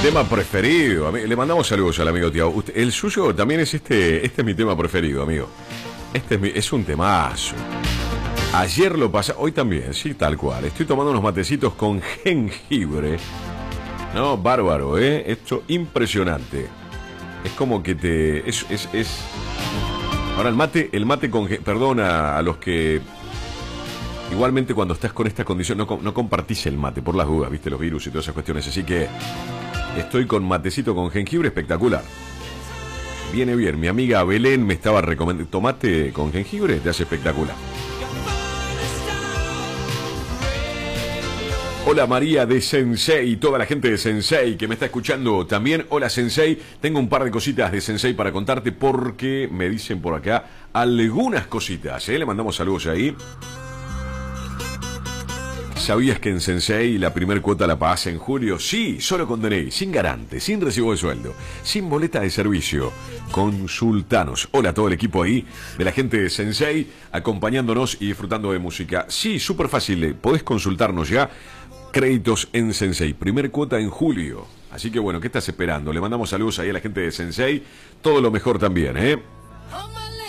tema preferido. Le mandamos saludos al amigo Tiago. El suyo también es este es mi tema preferido, amigo. Es un temazo. Ayer lo pasé, hoy también, sí, tal cual. Estoy tomando unos matecitos con jengibre. No, bárbaro, ¿eh? Esto impresionante. Es como que te... Ahora el mate con... Perdona a los que... Igualmente cuando estás con esta condición no compartís el mate, por las dudas, viste, los virus y todas esas cuestiones. Así que estoy con matecito con jengibre, espectacular. Viene bien, mi amiga Belén me estaba recomendando... Tomate con jengibre, te hace espectacular. Hola María de Sensei y toda la gente de Sensei que me está escuchando también. Hola Sensei, tengo un par de cositas de Sensei para contarte porque me dicen por acá algunas cositas, ¿eh? Le mandamos saludos ahí. ¿Sabías que en Sensei la primer cuota la pagás en julio? Sí, solo con DNI, sin garante, sin recibo de sueldo, sin boleta de servicio. Consultanos. Hola a todo el equipo ahí de la gente de Sensei acompañándonos y disfrutando de música. Sí, súper fácil, podés consultarnos ya. Créditos en Sensei, primer cuota en julio. Así que bueno, ¿qué estás esperando? Le mandamos saludos ahí a la gente de Sensei. Todo lo mejor también, ¿eh?